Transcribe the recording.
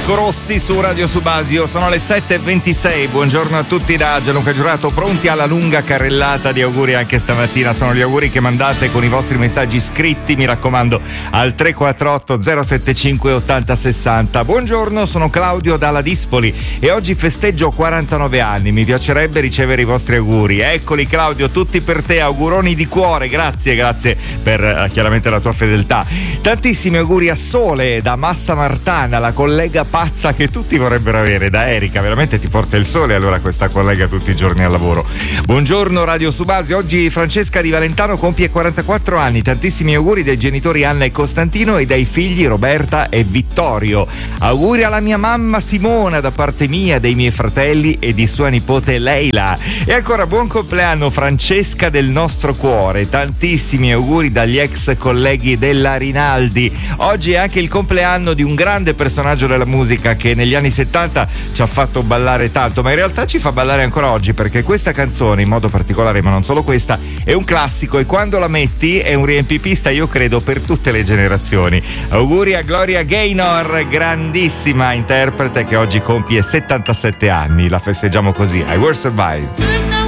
Vasco Rossi su Radio Subasio. Sono le 7:26. Buongiorno a tutti da Gianluca Giurato, pronti alla lunga carrellata di auguri anche stamattina. Sono gli auguri che mandate con i vostri messaggi scritti, mi raccomando, al 348 075 8060. Buongiorno, sono Claudio dalla Dispoli e oggi festeggio 49 anni. Mi piacerebbe ricevere i vostri auguri. Eccoli Claudio, tutti per te, auguroni di cuore. Grazie per chiaramente la tua fedeltà. Tantissimi auguri a Sole da Massa Martana, la collega pazza che tutti vorrebbero avere, da Erika. Veramente ti porta il sole allora questa collega tutti i giorni al lavoro. Buongiorno Radio Subasio, oggi Francesca di Valentano compie 44 anni. Tantissimi auguri dai genitori Anna e Costantino e dai figli Roberta e Vittorio. Auguri alla mia mamma Simona da parte mia, dei miei fratelli e di sua nipote Leila. E ancora buon compleanno Francesca del nostro cuore. Tantissimi auguri dagli ex colleghi della Rinaldi. Oggi è anche il compleanno di un grande personaggio della musica che negli anni 70 ci ha fatto ballare tanto, ma in realtà ci fa ballare ancora oggi, perché questa canzone in modo particolare, ma non solo questa, è un classico e quando la metti è un riempipista, io credo, per tutte le generazioni. Auguri a Gloria Gaynor, grandissima interprete che oggi compie 77 anni. La festeggiamo così, I Will Survive.